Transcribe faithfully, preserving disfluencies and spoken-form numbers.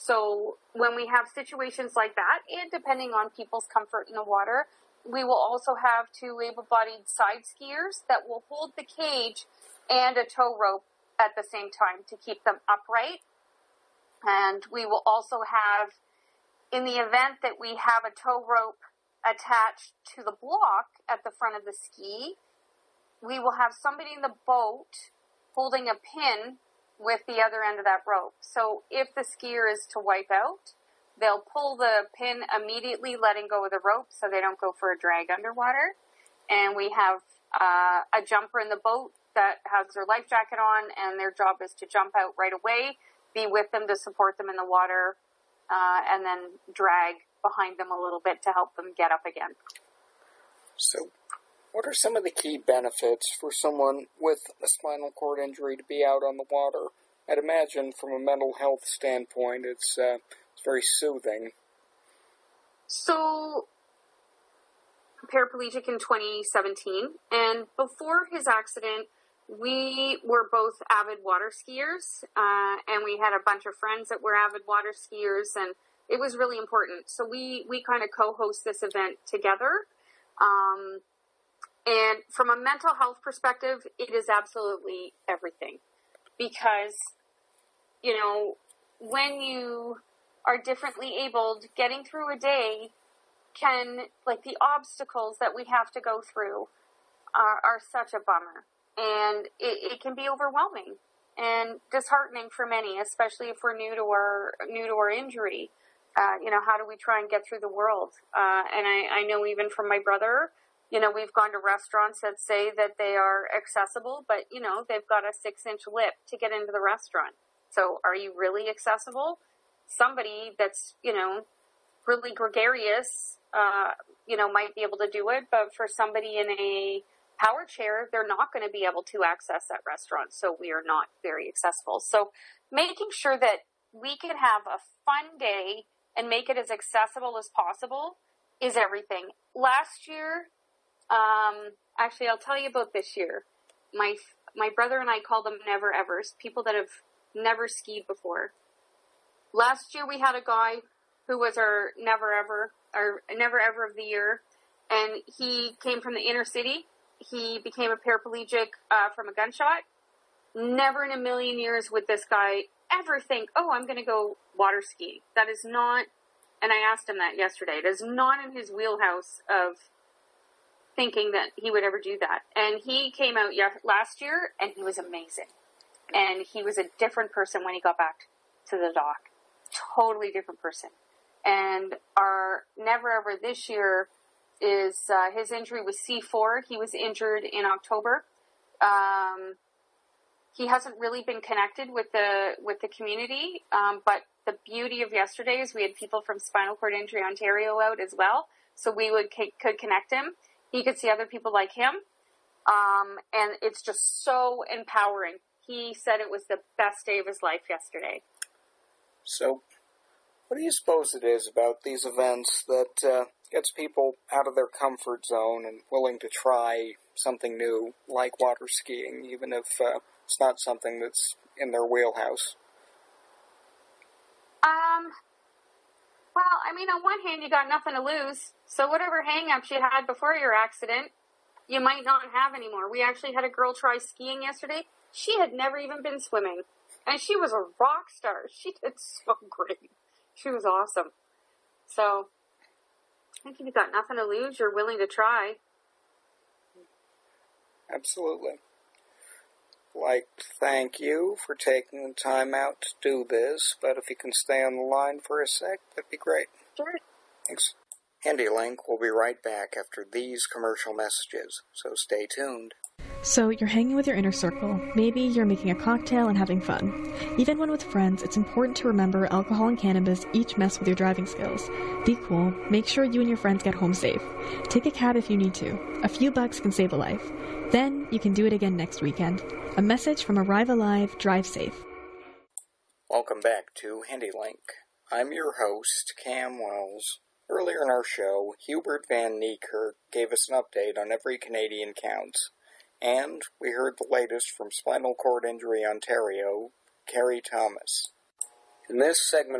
So when we have situations like that, and depending on people's comfort in the water, we will also have two able-bodied side skiers that will hold the cage and a tow rope at the same time to keep them upright. And we will also have, in the event that we have a tow rope attached to the block at the front of the ski, we will have somebody in the boat holding a pin with the other end of that rope. So if the skier is to wipe out, they'll pull the pin immediately, letting go of the rope so they don't go for a drag underwater. And we have uh, a jumper in the boat that has their life jacket on, and their job is to jump out right away, be with them to support them in the water, uh, and then drag behind them a little bit to help them get up again. So, what are some of the key benefits for someone with a spinal cord injury to be out on the water? I'd imagine from a mental health standpoint, it's, uh, it's very soothing. So, paraplegic in twenty seventeen, and before his accident, we were both avid water skiers, uh, and we had a bunch of friends that were avid water skiers, and it was really important. So we, we kind of co-host this event together. Um, and from a mental health perspective, it is absolutely everything. Because, you know, when you are differently abled, getting through a day can, like, the obstacles that we have to go through are, are such a bummer. And it, it can be overwhelming and disheartening for many, especially if we're new to our, new to our injury. Uh, you know, how do we try and get through the world? Uh, and I, I know even from my brother, you know, we've gone to restaurants that say that they are accessible, but, you know, they've got a six-inch lip to get into the restaurant. So are you really accessible? Somebody that's, you know, really gregarious, uh, you know, might be able to do it, but for somebody in a power chair, they're not going to be able to access that restaurant. So we are not very accessible. So making sure that we can have a fun day and make it as accessible as possible is everything. Last year, um, actually, I'll tell you about this year. My my brother and I call them never evers, people that have never skied before. Last year, we had a guy who was our never ever, our never ever of the year, and he came from the inner city. He became a paraplegic uh, from a gunshot. Never in a million years would this guy ever think, oh, I'm going to go water skiing. That is not, and I asked him that yesterday, it is not in his wheelhouse of thinking that he would ever do that. And he came out ye- last year, and he was amazing. And he was a different person when he got back to the dock. Totally different person. And our never ever this year is, uh, his injury was C four. He was injured in October. Um, He hasn't really been connected with the with the community, um, but the beauty of yesterday is we had people from Spinal Cord Injury Ontario out as well, so we would could connect him. He could see other people like him, um, and it's just so empowering. He said it was the best day of his life yesterday. So, what do you suppose it is about these events that uh, gets people out of their comfort zone and willing to try something new, like water skiing, even if uh, it's not something that's in their wheelhouse? Um, well, I mean, on one hand, you got nothing to lose. So whatever hang-ups you had before your accident, you might not have anymore. We actually had a girl try skiing yesterday. She had never even been swimming. And she was a rock star. She did so great. She was awesome. So, I think if you got nothing to lose, you're willing to try. Absolutely. Like to thank you for taking the time out to do this, but if you can stay on the line for a sec, that'd be great. Sure. Thanks. HandyLink will be right back after these commercial messages, so stay tuned. So you're hanging with your inner circle. Maybe you're making a cocktail and having fun. Even when with friends, it's important to remember alcohol and cannabis each mess with your driving skills. Be cool. Make sure you and your friends get home safe. Take a cab if you need to. A few bucks can save a life. Then you can do it again next weekend. A message from Arrive Alive, Drive Safe. Welcome back to HandyLink. I'm your host, Cam Wells. Earlier in our show, Hubert Van Niekerk gave us an update on Every Canadian Counts. And we heard the latest from Spinal Cord Injury Ontario, Carrie Thomas. In this segment